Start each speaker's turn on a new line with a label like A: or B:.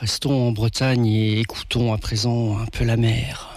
A: Restons en Bretagne et écoutons à présent un peu la mer.